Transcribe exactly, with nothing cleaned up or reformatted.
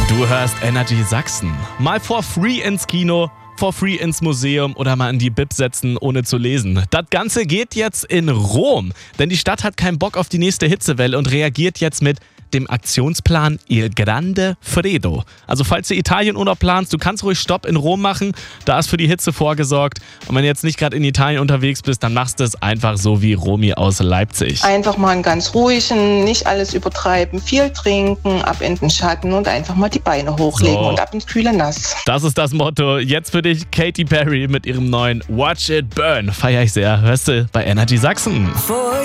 Du hörst Energy Sachsen. Mal for free ins Kino, for free ins Museum oder mal in die Bib setzen, ohne zu lesen. Das Ganze geht jetzt in Rom, denn die Stadt hat keinen Bock auf die nächste Hitzewelle und reagiert jetzt mit dem Aktionsplan Il Grande Freddo. Also falls du Italienurlaub planst, du kannst ruhig Stopp in Rom machen, da ist für die Hitze vorgesorgt. Und wenn du jetzt nicht gerade in Italien unterwegs bist, dann machst du es einfach so wie Romy aus Leipzig. Einfach mal einen ganz ruhigen, nicht alles übertreiben, viel trinken, ab in den Schatten und einfach mal die Beine hochlegen So. und ab ins kühle Nass. Das ist das Motto. Jetzt für dich Katy Perry mit ihrem neuen Watch It Burn. Feier ich sehr. Hörst du bei Energy Sachsen.